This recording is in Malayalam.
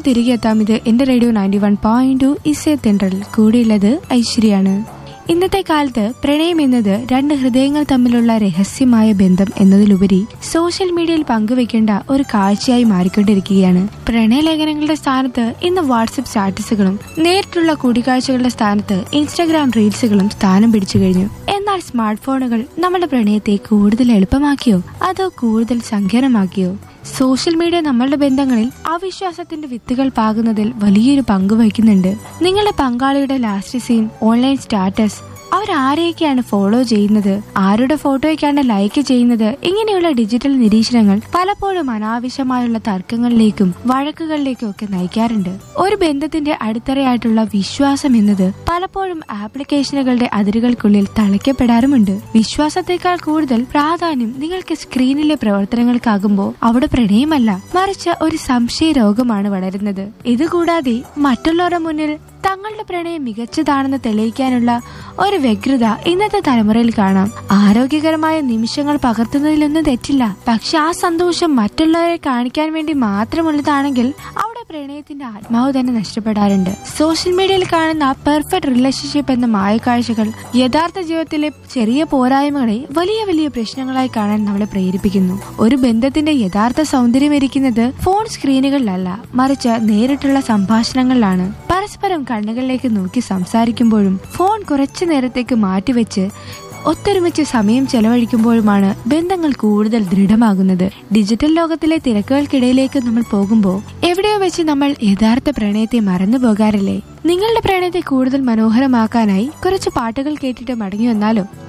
തിരികെ എത്താം. ഇത് എന്റെ റേഡിയോ 91.2 ഇസേ തെൻട്രൽ. കൂടെയുള്ളത് ഐശ്വര്യാണ്. ഇന്നത്തെ കാലത്ത് പ്രണയം എന്നത് രണ്ട് ഹൃദയങ്ങൾ തമ്മിലുള്ള രഹസ്യമായ ബന്ധം എന്നതിലുപരി സോഷ്യൽ മീഡിയയിൽ പങ്കുവെക്കേണ്ട ഒരു കാഴ്ചയായി മാറിക്കൊണ്ടിരിക്കുകയാണ്. പ്രണയലേഖനങ്ങളുടെ സ്ഥാനത്ത് ഇന്ന് വാട്സ്ആപ്പ് സ്റ്റാറ്റസുകളും നേരിട്ടുള്ള കൂടിക്കാഴ്ചകളുടെ സ്ഥാനത്ത് ഇൻസ്റ്റാഗ്രാം റീൽസുകളും സ്ഥാനം പിടിച്ചു കഴിഞ്ഞു. എന്നാൽ സ്മാർട്ട് ഫോണുകൾ നമ്മുടെ പ്രണയത്തെ കൂടുതൽ എളുപ്പമാക്കിയോ അതോ കൂടുതൽ സങ്കീർണമാക്കിയോ? സോഷ്യൽ മീഡിയ നമ്മളുടെ ബന്ധങ്ങളിൽ അവിശ്വാസത്തിന്റെ വിത്തുകൾ പാകുന്നതിൽ വലിയൊരു പങ്ക് വഹിക്കുന്നുണ്ട്. നിങ്ങളുടെ പങ്കാളിയുടെ last scene, online status, അവരാരെയൊക്കെയാണ് follow ചെയ്യുന്നത്, ആരുടെ ഫോട്ടോയ്ക്കാണ് ലൈക്ക് ചെയ്യുന്നത്, ഇങ്ങനെയുള്ള ഡിജിറ്റൽ നിരീക്ഷണങ്ങൾ പലപ്പോഴും അനാവശ്യമായുള്ള തർക്കങ്ങളിലേക്കും വഴക്കുകളിലേക്കും ഒക്കെ നയിക്കാറുണ്ട്. ഒരു ബന്ധത്തിന്റെ അടിത്തറയായിട്ടുള്ള വിശ്വാസം എന്നത് പലപ്പോഴും ആപ്ലിക്കേഷനുകളുടെ അതിരുകൾക്കുള്ളിൽ തളയ്ക്കപ്പെടാറുമുണ്ട്. വിശ്വാസത്തെക്കാൾ കൂടുതൽ പ്രാധാന്യം നിങ്ങൾക്ക് സ്ക്രീനിലെ പ്രവർത്തനങ്ങൾക്കാകുമ്പോൾ അവിടെ പ്രണയമല്ല, മറിച്ച് ഒരു സംശയ രോഗമാണ് വളരുന്നത്. ഇതുകൂടാതെ മറ്റുള്ളവരുടെ മുന്നിൽ തങ്ങളുടെ പ്രണയം മികച്ചതാണെന്ന് തെളിയിക്കാനുള്ള ഒരു വ്യഗ്രത ഇന്നത്തെ തലമുറയിൽ കാണാം. ആരോഗ്യകരമായ നിമിഷങ്ങൾ പകർത്തുന്നതിലൊന്നും തെറ്റില്ല. പക്ഷെ ആ സന്തോഷം മറ്റുള്ളവരെ കാണിക്കാൻ വേണ്ടി മാത്രമുള്ളതാണെങ്കിൽ അവിടെ പ്രണയത്തിന്റെ ആത്മാവ് തന്നെ നഷ്ടപ്പെടാറുണ്ട്. സോഷ്യൽ മീഡിയയിൽ കാണുന്ന പെർഫെക്റ്റ് റിലേഷൻഷിപ്പ് എന്ന മായക്കാഴ്ചകൾ യഥാർത്ഥ ജീവിതത്തിലെ ചെറിയ പോരായ്മകളെ വലിയ വലിയ പ്രശ്നങ്ങളായി കാണാൻ നമ്മളെ പ്രേരിപ്പിക്കുന്നു. ഒരു ബന്ധത്തിന്റെ യഥാർത്ഥ സൗന്ദര്യം ഇരിക്കുന്നത് ഫോൺ സ്ക്രീനുകളിലല്ല, മറിച്ച് നേരിട്ടുള്ള സംഭാഷണങ്ങളിലാണ്. പരസ്പരം കണ്ണുകളിലേക്ക് നോക്കി സംസാരിക്കുമ്പോഴും ഫോൺ കുറച്ചു നേരത്തേക്ക് മാറ്റിവെച്ച് ഒത്തൊരുമിച്ച് സമയം ചെലവഴിക്കുമ്പോഴുമാണ് ബന്ധങ്ങൾ കൂടുതൽ ദൃഢമാകുന്നത്. ഡിജിറ്റൽ ലോകത്തിലെ തിരക്കുകൾക്കിടയിലേക്ക് നമ്മൾ പോകുമ്പോൾ എവിടെയോ വെച്ച് നമ്മൾ യഥാർത്ഥ പ്രണയത്തെ മറന്നു പോകാറില്ലേ? നിങ്ങളുടെ പ്രണയത്തെ കൂടുതൽ മനോഹരമാക്കാനായി കുറച്ച് പാട്ടുകൾ കേട്ടിട്ട് മടങ്ങി വന്നാലോ?